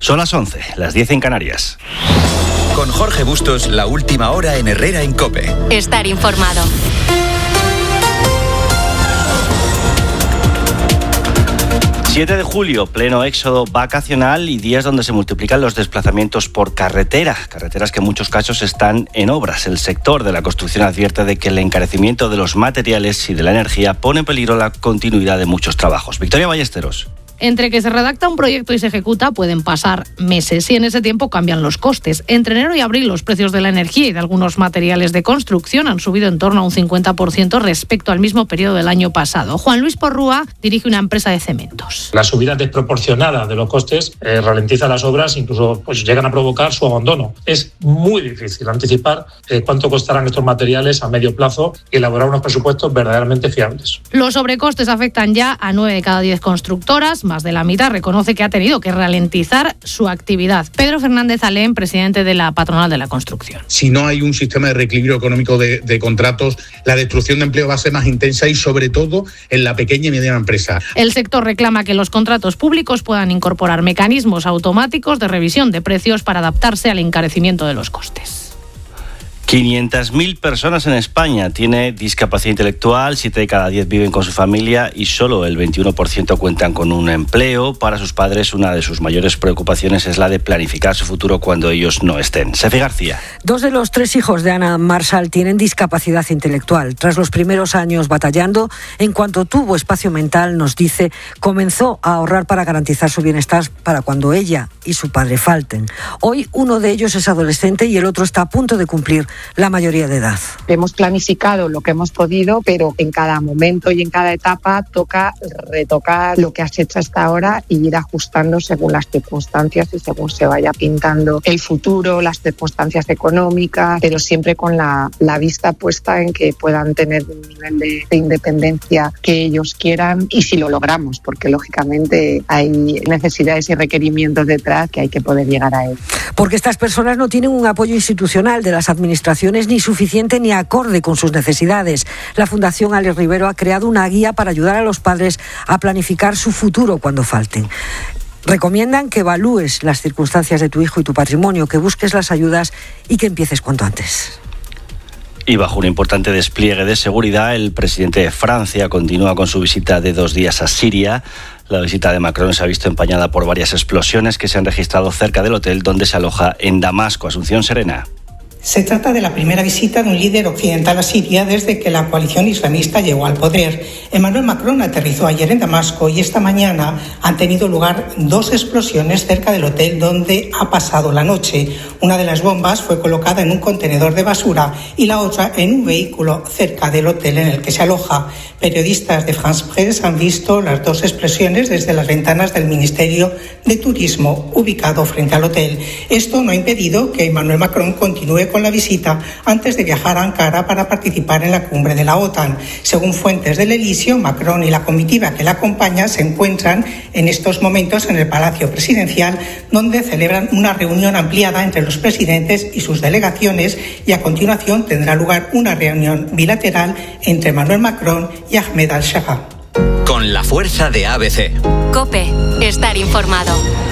Son las 11, las 10 en Canarias. Con Jorge Bustos, la última hora en Herrera en COPE. Estar informado. 7 de julio, pleno éxodo vacacional y días donde se multiplican los desplazamientos por carretera. Carreteras que en muchos casos están en obras. El sector de la construcción advierte de que el encarecimiento de los materiales y de la energía pone en peligro la continuidad de muchos trabajos. Victoria Ballesteros. Entre que se redacta un proyecto y se ejecuta pueden pasar meses y en ese tiempo cambian los costes. Entre enero y abril los precios de la energía y de algunos materiales de construcción han subido en torno a un 50% respecto al mismo periodo del año pasado. Juan Luis Porrúa dirige una empresa de cementos. La subida desproporcionada de los costes ralentiza las obras, incluso llegan a provocar su abandono. Es muy difícil anticipar cuánto costarán estos materiales a medio plazo y elaborar unos presupuestos verdaderamente fiables. Los sobrecostes afectan ya a 9 de cada 10 constructoras. Más de la mitad reconoce que ha tenido que ralentizar su actividad. Pedro Fernández Alén, presidente de la Patronal de la Construcción. Si no hay un sistema de reequilibrio económico de contratos, la destrucción de empleo va a ser más intensa y sobre todo en la pequeña y mediana empresa. El sector reclama que los contratos públicos puedan incorporar mecanismos automáticos de revisión de precios para adaptarse al encarecimiento de los costes. 500.000 personas en España tienen discapacidad intelectual, 7 de cada 10 viven con su familia y solo el 21% cuentan con un empleo. Para sus padres, una de sus mayores preocupaciones es la de planificar su futuro cuando ellos no estén. Sefi García. 2 de los 3 hijos de Ana Marshall tienen discapacidad intelectual. Tras los primeros años batallando, en cuanto tuvo espacio mental, nos dice, comenzó a ahorrar para garantizar su bienestar para cuando ella y su padre falten. Hoy uno de ellos es adolescente y el otro está a punto de cumplir la mayoría de edad. Hemos planificado lo que hemos podido, pero en cada momento y en cada etapa toca retocar lo que has hecho hasta ahora y ir ajustando según las circunstancias y según se vaya pintando el futuro, las circunstancias económicas, pero siempre con la vista puesta en que puedan tener un nivel de independencia que ellos quieran y si lo logramos, porque lógicamente hay necesidades y requerimientos detrás que hay que poder llegar a él. Porque estas personas no tienen un apoyo institucional de las administraciones ni suficiente ni acorde con sus necesidades. La Fundación Alex Rivero ha creado una guía para ayudar a los padres a planificar su futuro cuando falten. Recomiendan que evalúes las circunstancias de tu hijo y tu patrimonio, que busques las ayudas y que empieces cuanto antes. Y bajo un importante despliegue de seguridad, el presidente de Francia continúa con su visita de 2 días a Siria. La visita de Macron se ha visto empañada por varias explosiones que se han registrado cerca del hotel donde se aloja en Damasco. Asunción Serena. Se trata de la primera visita de un líder occidental a Siria desde que la coalición islamista llegó al poder. Emmanuel Macron aterrizó ayer en Damasco y esta mañana han tenido lugar 2 explosiones cerca del hotel donde ha pasado la noche. Una de las bombas fue colocada en un contenedor de basura y la otra en un vehículo cerca del hotel en el que se aloja. Periodistas de France Presse han visto las 2 explosiones desde las ventanas del Ministerio de Turismo ubicado frente al hotel. Esto no ha impedido que Emmanuel Macron continúe con la visita antes de viajar a Ankara para participar en la cumbre de la OTAN. Según fuentes del Elíseo, Macron y la comitiva que la acompaña se encuentran en estos momentos en el Palacio Presidencial, donde celebran una reunión ampliada entre los presidentes y sus delegaciones y a continuación tendrá lugar una reunión bilateral entre Emmanuel Macron y Ahmed al-Shara. Con la fuerza de ABC. COPE. Estar informado.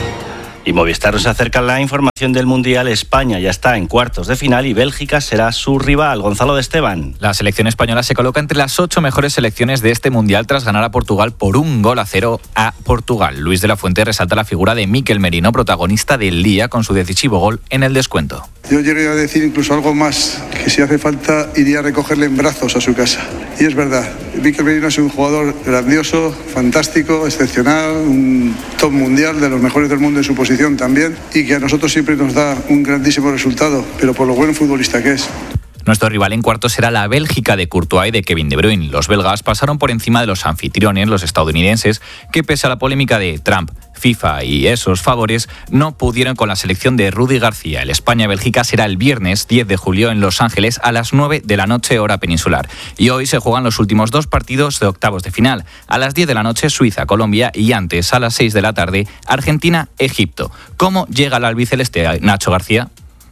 Y Movistar nos acerca la información del Mundial. España ya está en cuartos de final y Bélgica será su rival. Gonzalo de Esteban. La selección española se coloca entre las 8 mejores selecciones de este Mundial tras ganar a Portugal por 1-0 a Portugal. Luis de la Fuente resalta la figura de Mikel Merino, protagonista del día con su decisivo gol en el descuento. Yo llegué a decir incluso algo más, que si hace falta iría a recogerle en brazos a su casa. Y es verdad, Mikel Merino es un jugador grandioso, fantástico, excepcional, un top mundial, de los mejores del mundo en su posición también, y que a nosotros siempre nos da un grandísimo resultado, pero por lo buen futbolista que es. Nuestro rival en cuartos será la Bélgica de Courtois y de Kevin De Bruyne. Los belgas pasaron por encima de los anfitriones, los estadounidenses, que pese a la polémica de Trump, FIFA y esos favores, no pudieron con la selección de Rudy García. El España-Bélgica será el viernes 10 de julio en Los Ángeles a las 9 de la noche, hora peninsular. Y hoy se juegan los últimos 2 partidos de octavos de final. A las 10 de la noche Suiza-Colombia y antes a las 6 de la tarde Argentina-Egipto. ¿Cómo llega el albiceleste, Nacho García?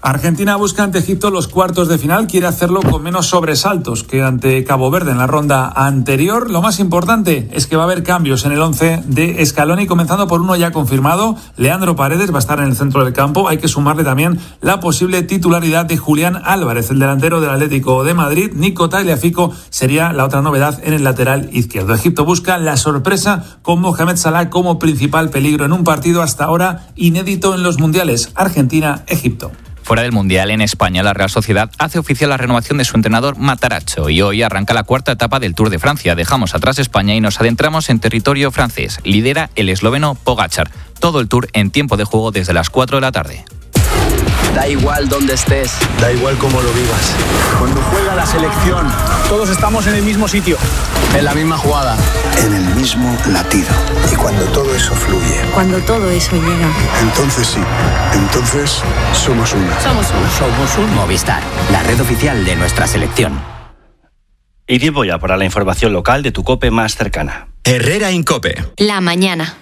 Argentina busca ante Egipto los cuartos de final, quiere hacerlo con menos sobresaltos que ante Cabo Verde en la ronda anterior. Lo más importante es que va a haber cambios en el 11 de Scaloni, comenzando por uno ya confirmado. Leandro Paredes va a estar en el centro del campo. Hay que sumarle también la posible titularidad de Julián Álvarez, el delantero del Atlético de Madrid. Nico Tagliafico sería la otra novedad en el lateral izquierdo. Egipto busca la sorpresa con Mohamed Salah como principal peligro en un partido hasta ahora inédito en los mundiales. Argentina-Egipto. Fuera del Mundial, en España, la Real Sociedad hace oficial la renovación de su entrenador Matarazzo y hoy arranca la cuarta etapa del Tour de Francia. Dejamos atrás España y nos adentramos en territorio francés. Lidera el esloveno Pogačar. Todo el Tour en tiempo de juego desde las 4 de la tarde. Da igual dónde estés, da igual cómo lo vivas. Cuando juega la selección, todos estamos en el mismo sitio, en la misma jugada, en el mismo latido. Y cuando todo eso fluye, cuando todo eso llega, entonces sí, entonces somos uno. Somos un Movistar, la red oficial de nuestra selección. Y tiempo ya para la información local de tu COPE más cercana. Herrera Incope. La mañana.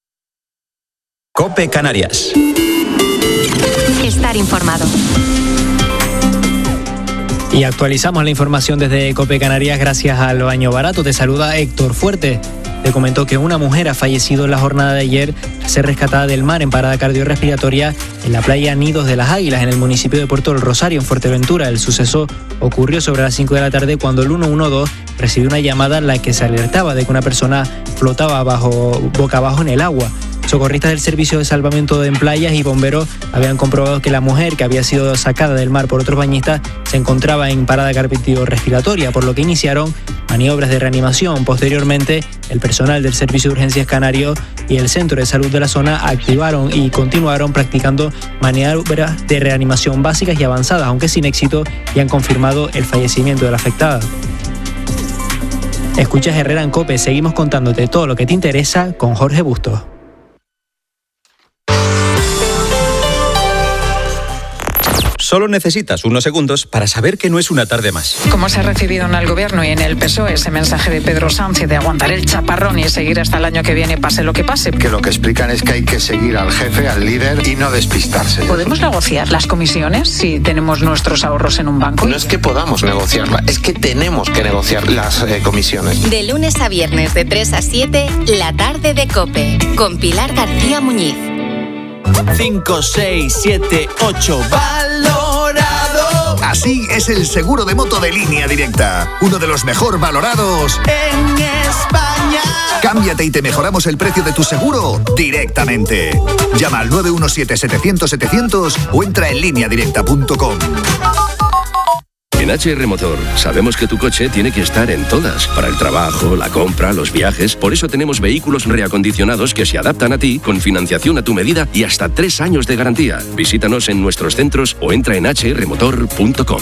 COPE Canarias. Estar informado. Y actualizamos la información desde COPE Canarias gracias al Baño Barato. Te saluda Héctor Fuerte. Te comentó que una mujer ha fallecido en la jornada de ayer al ser rescatada del mar en parada cardiorrespiratoria en la playa Nidos de las Águilas, en el municipio de Puerto del Rosario, en Fuerteventura. El suceso ocurrió sobre las 5 de la tarde cuando el 112 recibió una llamada en la que se alertaba de que una persona flotaba boca abajo en el agua. Socorristas del Servicio de Salvamento en Playas y bomberos habían comprobado que la mujer, que había sido sacada del mar por otros bañistas, se encontraba en parada cardiorrespiratoria, por lo que iniciaron maniobras de reanimación. Posteriormente, el personal del Servicio de Urgencias Canario y el Centro de Salud de la zona activaron y continuaron practicando maniobras de reanimación básicas y avanzadas, aunque sin éxito, y han confirmado el fallecimiento de la afectada. Escuchas Herrera en COPE, seguimos contándote todo lo que te interesa con Jorge Bustos. Solo necesitas unos segundos para saber que no es una tarde más. ¿Cómo se ha recibido en el Gobierno y en el PSOE ese mensaje de Pedro Sánchez de aguantar el chaparrón y seguir hasta el año que viene, pase lo que pase? Que lo que explican es que hay que seguir al jefe, al líder y no despistarse. ¿Podemos negociar las comisiones si tenemos nuestros ahorros en un banco? No es que podamos negociarla, es que tenemos que negociar las comisiones. De lunes a viernes de 3 a 7, la tarde de COPE, con Pilar García Muñiz. 5, 6, 7, 8, valorado. Así es el seguro de moto de Línea Directa, uno de los mejor valorados en España. Cámbiate y te mejoramos el precio de tu seguro directamente. Llama al 917-700-700 o entra en lineadirecta.com. En HR Motor sabemos que tu coche tiene que estar en todas, para el trabajo, la compra, los viajes. Por eso tenemos vehículos reacondicionados que se adaptan a ti, con financiación a tu medida y hasta 3 años de garantía. Visítanos en nuestros centros o entra en hrmotor.com.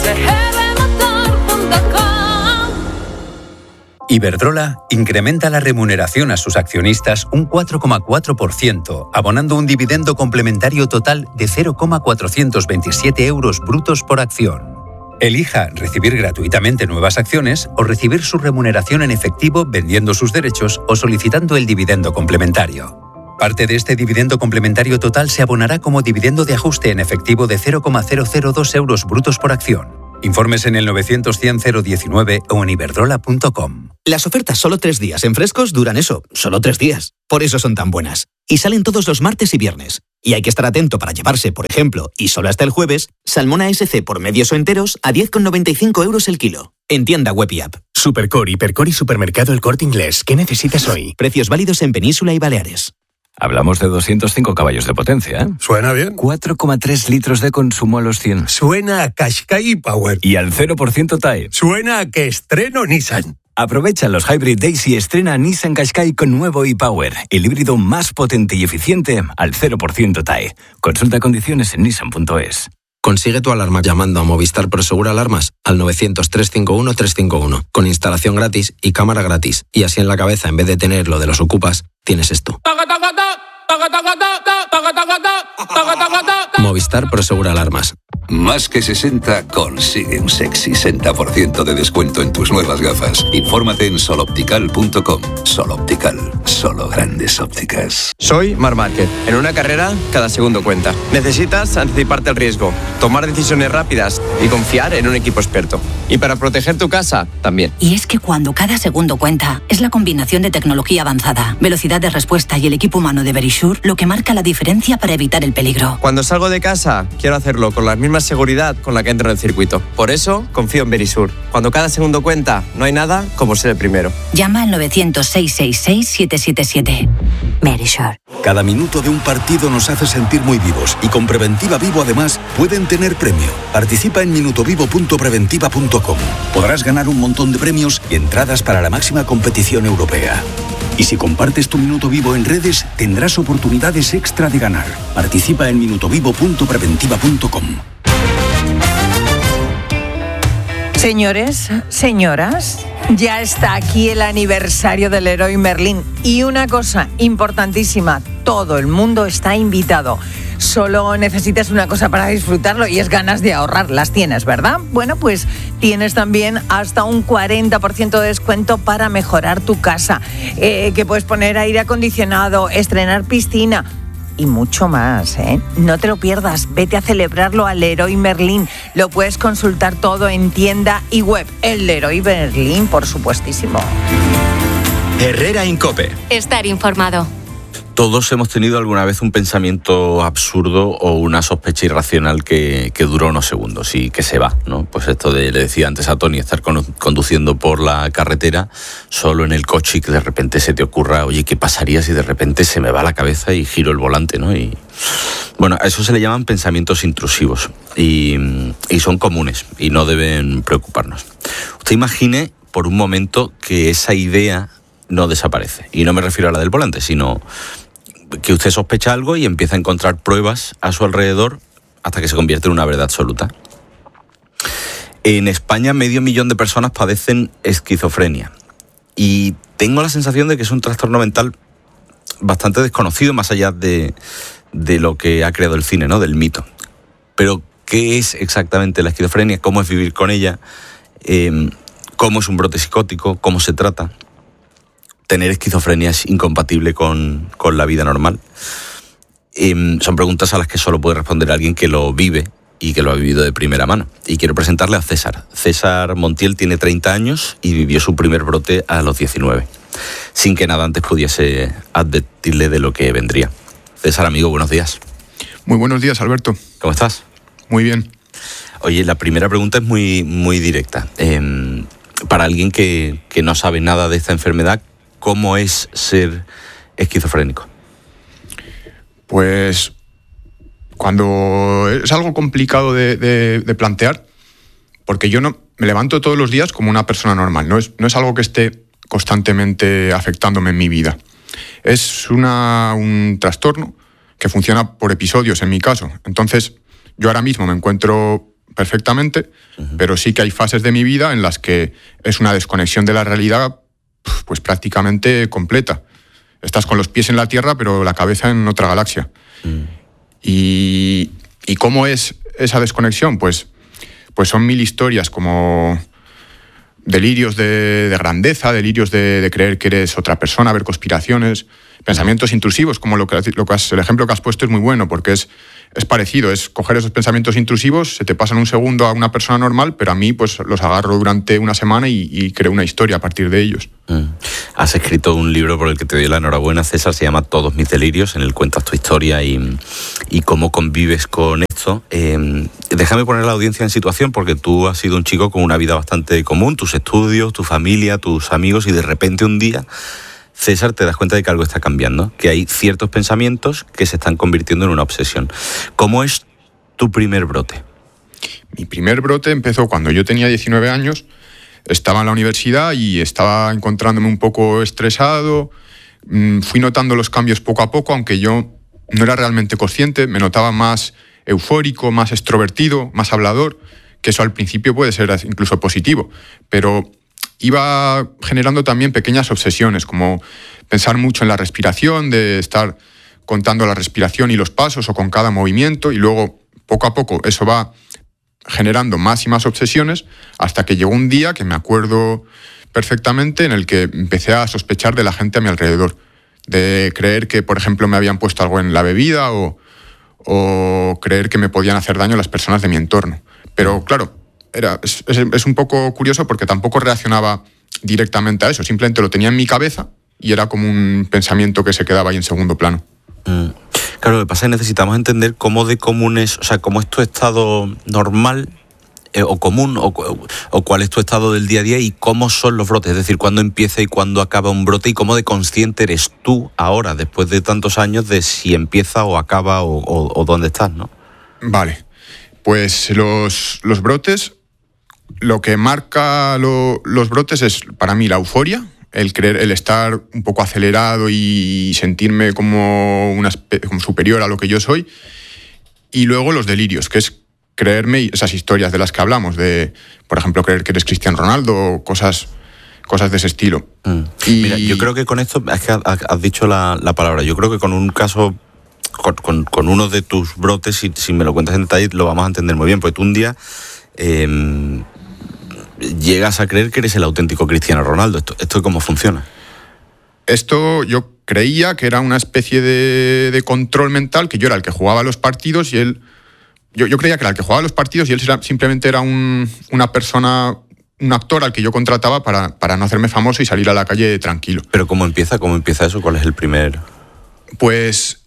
Iberdrola incrementa la remuneración a sus accionistas un 4,4%, abonando un dividendo complementario total de 0,427 euros brutos por acción. Elija recibir gratuitamente nuevas acciones o recibir su remuneración en efectivo vendiendo sus derechos o solicitando el dividendo complementario. Parte de este dividendo complementario total se abonará como dividendo de ajuste en efectivo de 0,002 euros brutos por acción. Informes en el 900-100-019 o en iberdrola.com. Las ofertas solo 3 días en Frescos duran solo 3 días. Por eso son tan buenas. Y salen todos los martes y viernes. Y hay que estar atento para llevarse, por ejemplo, y solo hasta el jueves, salmón ASC por medios o enteros a 10,95 euros el kilo. En tienda web y app. Supercore, Hipercore y Supermercado El Corte Inglés. ¿Qué necesitas hoy? Precios válidos en Península y Baleares. Hablamos de 205 caballos de potencia, ¿eh? Suena bien. 4,3 litros de consumo a los 100. Suena a Qashqai Power. Y al 0% TAE. Suena a que estreno Nissan. Aprovecha los Hybrid Days y estrena Nissan Qashqai con nuevo e-Power, el híbrido más potente y eficiente al 0% TAE. Consulta condiciones en nissan.es. Consigue tu alarma llamando a Movistar Prosegur Alarmas al 900-351-351, con instalación gratis y cámara gratis. Y así en la cabeza, en vez de tener lo de los ocupas, tienes esto. Movistar Prosegur Alarmas. Más que 60 consigue un sexy 60% de descuento en tus nuevas gafas. Infórmate en soloptical.com. Soloptical, solo grandes ópticas. Soy Marc Márquez. En una carrera, cada segundo cuenta. Necesitas anticiparte al riesgo, tomar decisiones rápidas y confiar en un equipo experto. Y para proteger tu casa, también. Y es que cuando cada segundo cuenta, es la combinación de tecnología avanzada, velocidad de respuesta y el equipo humano de Verisure lo que marca la diferencia para evitar el peligro. Cuando salgo de casa, quiero hacerlo con la misma seguridad con la que entro en el circuito. Por eso, confío en Verisure. Cuando cada segundo cuenta, no hay nada como ser el primero. Llama al 900-666-777. Verisure. Cada minuto de un partido nos hace sentir muy vivos y con Preventiva Vivo además pueden tener premio. Participa en minutovivo.preventiva.com. Podrás ganar un montón de premios y entradas para la máxima competición europea. Y si compartes tu Minuto Vivo en redes, tendrás oportunidades extra de ganar. Participa en minutovivo.preventiva.com. Señores, señoras, ya está aquí el aniversario del Leroy Merlin. Y una cosa importantísima, todo el mundo está invitado. Solo necesitas una cosa para disfrutarlo y es ganas de ahorrar. Las tienes, ¿verdad? Bueno, pues tienes también hasta un 40% de descuento para mejorar tu casa. Que puedes poner aire acondicionado, estrenar piscina y mucho más, ¿eh? No te lo pierdas, vete a celebrarlo al Leroy Merlin. Lo puedes consultar todo en tienda y web. El Leroy Merlin, por supuestísimo. Herrera Incope. Estar informado. Todos hemos tenido alguna vez un pensamiento absurdo o una sospecha irracional que duró unos segundos y que se va, ¿no? Pues esto le decía antes a Tony, estar conduciendo por la carretera solo en el coche y que de repente se te ocurra, oye, ¿qué pasaría si de repente se me va la cabeza y giro el volante, ¿no? Y bueno, a eso se le llaman pensamientos intrusivos y son comunes y no deben preocuparnos. Usted imagine por un momento que esa idea no desaparece. Y no me refiero a la del volante, sino que usted sospecha algo y empieza a encontrar pruebas a su alrededor hasta que se convierte en una verdad absoluta. En España, 500.000 de personas padecen esquizofrenia. Y tengo la sensación de que es un trastorno mental bastante desconocido, más allá de lo que ha creado el cine, ¿no? Del mito. Pero, ¿qué es exactamente la esquizofrenia? ¿Cómo es vivir con ella? ¿Cómo es un brote psicótico? ¿Cómo se trata? ¿Tener esquizofrenia es incompatible con la vida normal? Son preguntas a las que solo puede responder alguien que lo vive y que lo ha vivido de primera mano. Y quiero presentarle a César. César Montiel tiene 30 años y vivió su primer brote a los 19, sin que nada antes pudiese advertirle de lo que vendría. César, amigo, buenos días. Muy buenos días, Alberto. ¿Cómo estás? Muy bien. Oye, la primera pregunta es muy directa. Para alguien que no sabe nada de esta enfermedad, ¿cómo es ser esquizofrénico? Pues cuando es algo complicado de plantear, porque yo no me levanto todos los días como una persona normal, no es algo que esté constantemente afectándome en mi vida. Es un trastorno que funciona por episodios en mi caso. Entonces, yo ahora mismo me encuentro perfectamente, pero sí que hay fases de mi vida en las que es una desconexión de la realidad pues prácticamente completa. Estás con los pies en la Tierra, pero la cabeza en otra galaxia. ¿Y cómo es esa desconexión? Pues son 1000 historias, como delirios de grandeza, delirios de creer que eres otra persona, ver conspiraciones, pensamientos intrusivos, como el ejemplo que has puesto es muy bueno, porque es parecido, es coger esos pensamientos intrusivos, se te pasan un segundo a una persona normal, pero a mí pues los agarro durante una semana y creo una historia a partir de ellos. Has escrito un libro por el que te doy la enhorabuena, César, se llama Todos mis delirios, en el que cuentas tu historia y cómo convives con esto. Déjame poner a la audiencia en situación, porque tú has sido un chico con una vida bastante común, tus estudios, tu familia, tus amigos, y de repente un día, César, te das cuenta de que algo está cambiando, que hay ciertos pensamientos que se están convirtiendo en una obsesión. ¿Cómo es tu primer brote? Mi primer brote empezó cuando yo tenía 19 años, estaba en la universidad y estaba encontrándome un poco estresado. Fui notando los cambios poco a poco, aunque yo no era realmente consciente, me notaba más eufórico, más extrovertido, más hablador, que eso al principio puede ser incluso positivo, pero iba generando también pequeñas obsesiones, como pensar mucho en la respiración, de estar contando la respiración y los pasos o con cada movimiento, y luego poco a poco eso va generando más y más obsesiones hasta que llegó un día que me acuerdo perfectamente en el que empecé a sospechar de la gente a mi alrededor, de creer que, por ejemplo, me habían puesto algo en la bebida o creer que me podían hacer daño las personas de mi entorno. Pero claro, es un poco curioso porque tampoco reaccionaba directamente a eso, simplemente lo tenía en mi cabeza y era como un pensamiento que se quedaba ahí en segundo plano. Claro, lo que pasa es que necesitamos entender cómo de común es, o sea, cómo es tu estado normal o común, o cuál es tu estado del día a día y cómo son los brotes, es decir, cuándo empieza y cuándo acaba un brote y cómo de consciente eres tú ahora, después de tantos años, de si empieza o acaba o dónde estás, ¿no? Vale, pues los brotes, lo que marca los brotes es para mí la euforia, el estar un poco acelerado y sentirme como superior a lo que yo soy, y luego los delirios, que es creerme esas historias de las que hablamos, de, por ejemplo, creer que eres Cristiano Ronaldo o cosas de ese estilo. Y mira, yo creo que con esto, es que has dicho la palabra, yo creo que con un caso, con uno de tus brotes, si me lo cuentas en detalle, lo vamos a entender muy bien, porque tú un día llegas a creer que eres el auténtico Cristiano Ronaldo. ¿Esto cómo funciona? Esto yo creía que era una especie de control mental, que yo era el que jugaba los partidos y él... Yo creía que era el que jugaba los partidos y él simplemente era una persona, un actor al que yo contrataba para no hacerme famoso y salir a la calle tranquilo. ¿Pero cómo empieza eso? ¿Cuál es el primer...? Pues,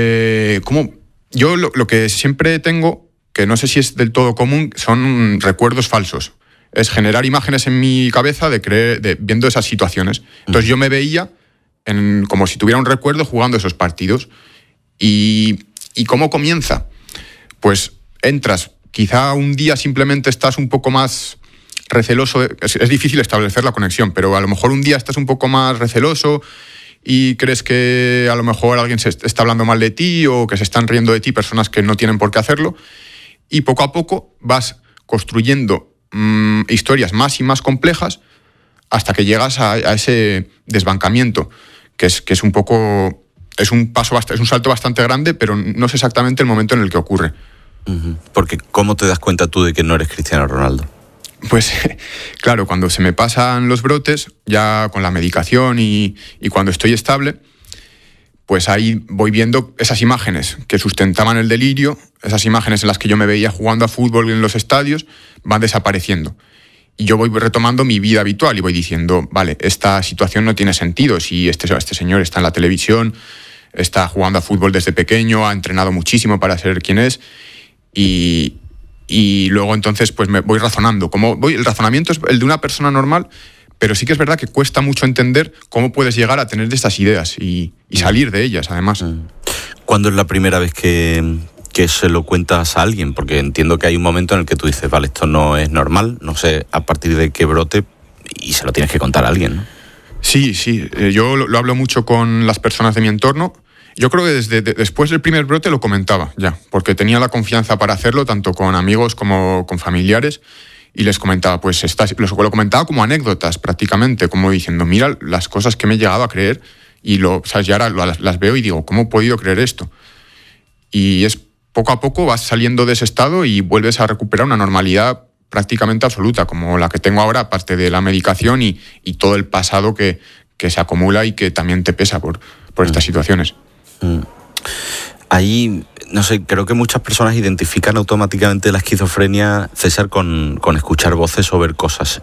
yo lo que siempre tengo, que no sé si es del todo común, son recuerdos falsos. Es generar imágenes en mi cabeza viendo esas situaciones. Entonces yo me veía como si tuviera un recuerdo jugando esos partidos. ¿Y cómo comienza? Pues entras, quizá un día simplemente estás un poco más receloso, es difícil establecer la conexión, pero a lo mejor un día estás un poco más receloso y crees que a lo mejor alguien se está hablando mal de ti o que se están riendo de ti personas que no tienen por qué hacerlo, y poco a poco vas construyendo historias más y más complejas hasta que llegas a ese desbancamiento, que es un poco... Es un salto bastante grande, pero no sé exactamente el momento en el que ocurre. Porque ¿cómo te das cuenta tú de que no eres Cristiano Ronaldo? Pues claro, cuando se me pasan los brotes, ya con la medicación y cuando estoy estable, pues ahí voy viendo esas imágenes que sustentaban el delirio, esas imágenes en las que yo me veía jugando a fútbol en los estadios, van desapareciendo. Y yo voy retomando mi vida habitual y voy diciendo, vale, esta situación no tiene sentido. Si este señor está en la televisión, está jugando a fútbol desde pequeño, ha entrenado muchísimo para ser quien es, y luego entonces pues me voy razonando. El razonamiento es el de una persona normal, pero sí que es verdad que cuesta mucho entender cómo puedes llegar a tener estas ideas y salir de ellas, además. ¿Cuándo es la primera vez que se lo cuentas a alguien? Porque entiendo que hay un momento en el que tú dices, vale, esto no es normal, no sé a partir de qué brote, y se lo tienes que contar a alguien, ¿no? Sí, yo lo hablo mucho con las personas de mi entorno. Yo creo que después del primer brote lo comentaba ya, porque tenía la confianza para hacerlo, tanto con amigos como con familiares, y les comentaba, pues lo comentaba como anécdotas prácticamente, como diciendo, mira las cosas que me he llegado a creer, y ya ahora las veo y digo, ¿cómo he podido creer esto? Y es poco a poco vas saliendo de ese estado y vuelves a recuperar una normalidad prácticamente absoluta, como la que tengo ahora, aparte de la medicación y todo el pasado que se acumula y que también te pesa por estas situaciones. Ahí, no sé, creo que muchas personas identifican automáticamente la esquizofrenia, César, con escuchar voces o ver cosas.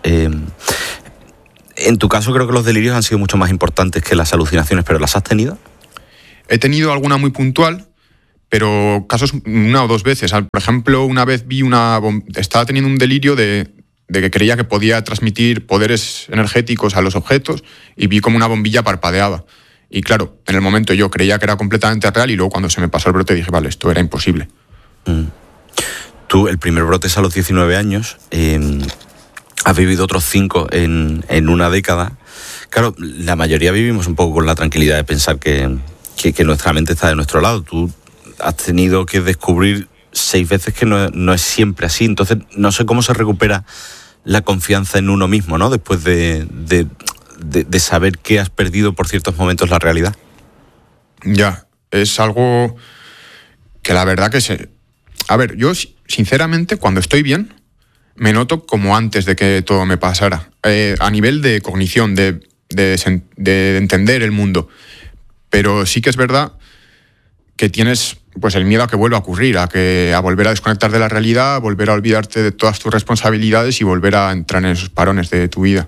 En tu caso creo que los delirios han sido mucho más importantes que las alucinaciones, ¿pero las has tenido? He tenido alguna muy puntual, pero casos una o dos veces. Por ejemplo, una vez estaba teniendo un delirio de que creía que podía transmitir poderes energéticos a los objetos y vi como una bombilla parpadeaba. Y claro, en el momento yo creía que era completamente real y luego cuando se me pasó el brote dije, vale, esto era imposible. Tú, el primer brote es a los 19 años, has vivido otros 5 en una década. Claro, la mayoría vivimos un poco con la tranquilidad de pensar que nuestra mente está de nuestro lado. Tú has tenido que descubrir 6 veces que no es siempre así. Entonces, no sé cómo se recupera la confianza en uno mismo, ¿no? Después de saber que has perdido por ciertos momentos la realidad. Ya, es algo que la verdad que A ver, yo sinceramente, cuando estoy bien, me noto como antes de que todo me pasara. A nivel de cognición, de entender el mundo. Pero sí que es verdad que tienes pues el miedo a que vuelva a ocurrir, a volver a desconectar de la realidad, a volver a olvidarte de todas tus responsabilidades y volver a entrar en esos parones de tu vida.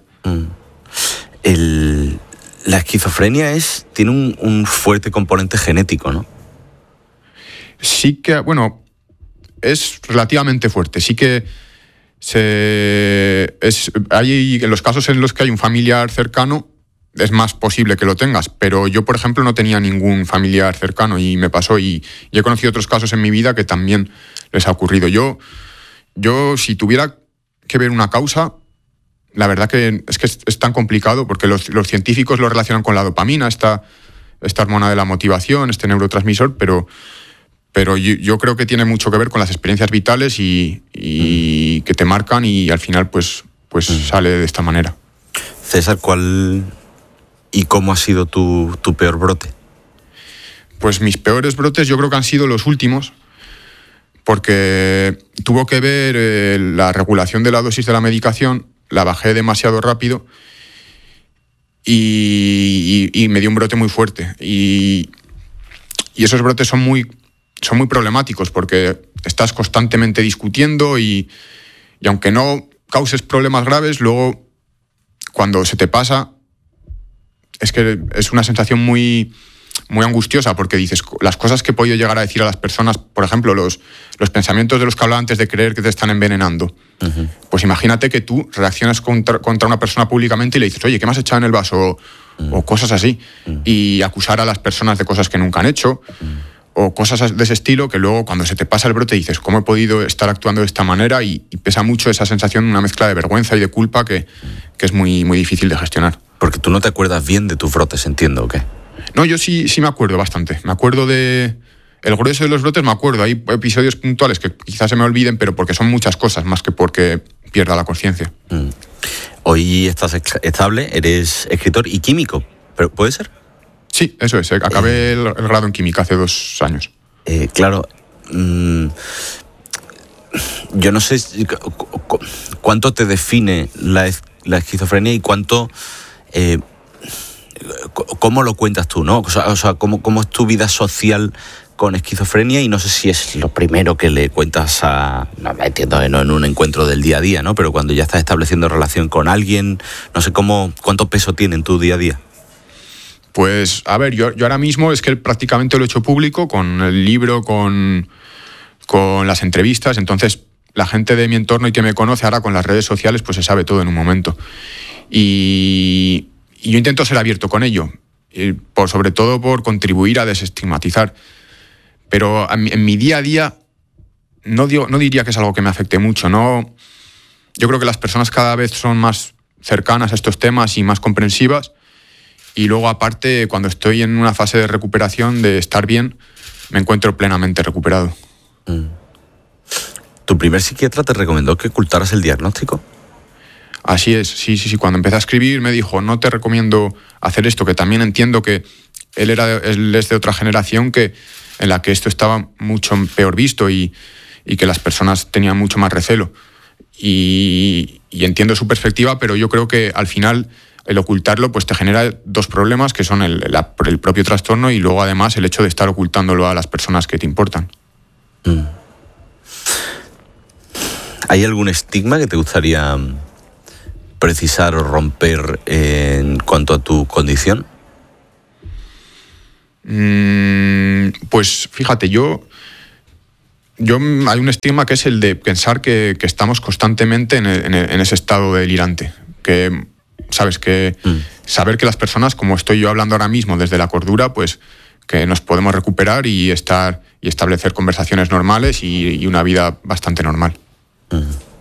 La esquizofrenia tiene un fuerte componente genético, ¿no? Sí que, bueno, es relativamente fuerte. Sí que hay en los casos en los que hay un familiar cercano, es más posible que lo tengas, pero yo, por ejemplo, no tenía ningún familiar cercano y me pasó, y he conocido otros casos en mi vida que también les ha ocurrido. Yo si tuviera que ver una causa, la verdad que es tan complicado, porque los científicos lo relacionan con la dopamina, esta hormona de la motivación, este neurotransmisor, pero yo creo que tiene mucho que ver con las experiencias vitales y que te marcan, y al final pues sale de esta manera. César, ¿cuál y cómo ha sido tu peor brote? Pues mis peores brotes yo creo que han sido los últimos, porque tuvo que ver la regulación de la dosis de la medicación. La bajé demasiado rápido y me dio un brote muy fuerte. Y esos brotes son muy problemáticos, porque estás constantemente discutiendo y aunque no causes problemas graves, luego cuando se te pasa es que es una sensación muy, muy angustiosa, porque dices, las cosas que he podido llegar a decir a las personas, por ejemplo, los pensamientos de los que hablaba antes de creer que te están envenenando. Uh-huh. Pues imagínate que tú reaccionas contra una persona públicamente y le dices, oye, ¿qué me has echado en el vaso? O cosas así. Y acusar a las personas de cosas que nunca han hecho, o cosas de ese estilo, que luego cuando se te pasa el brote dices, ¿cómo he podido estar actuando de esta manera? Y pesa mucho esa sensación, una mezcla de vergüenza y de culpa que es muy, muy difícil de gestionar. Porque tú no te acuerdas bien de tus brotes, entiendo, ¿o qué? No, yo sí me acuerdo bastante. Me acuerdo el grueso de los brotes, me acuerdo. Hay episodios puntuales que quizás se me olviden, pero porque son muchas cosas, más que porque pierda la conciencia. Hoy estás estable, eres escritor y químico, ¿pero puede ser? Sí, eso es. Acabé el grado en química hace 2 años. Claro. Yo no sé cuánto te define la esquizofrenia y cuánto... ¿Cómo lo cuentas tú, no? O sea, ¿cómo es tu vida social con esquizofrenia? Y no sé si es lo primero que le cuentas no me entiendo, no en un encuentro del día a día, ¿no? Pero cuando ya estás estableciendo relación con alguien, no sé cuánto peso tiene en tu día a día. Pues, a ver, yo ahora mismo es que prácticamente lo he hecho público con el libro, con las entrevistas. Entonces, la gente de mi entorno y que me conoce ahora con las redes sociales, pues se sabe todo en un momento. Y yo intento ser abierto con ello, sobre todo por contribuir a desestigmatizar. Pero en mi día a día no diría que es algo que me afecte mucho. No, yo creo que las personas cada vez son más cercanas a estos temas y más comprensivas. Y luego, aparte, cuando estoy en una fase de recuperación, de estar bien, me encuentro plenamente recuperado. ¿Tu primer psiquiatra te recomendó que ocultaras el diagnóstico? Así es, sí. Cuando empecé a escribir me dijo, no te recomiendo hacer esto, que también entiendo que él es de otra generación en la que esto estaba mucho peor visto y que las personas tenían mucho más recelo. Y entiendo su perspectiva, pero yo creo que al final el ocultarlo pues te genera 2 problemas, que son el propio trastorno y luego además el hecho de estar ocultándolo a las personas que te importan. ¿Hay algún estigma que te gustaría precisar o romper en cuanto a tu condición? Pues fíjate, yo hay un estigma que es el de pensar que estamos constantemente en ese estado delirante, que sabes que saber que las personas, como estoy yo hablando ahora mismo desde la cordura, pues que nos podemos recuperar y establecer conversaciones normales y una vida bastante normal.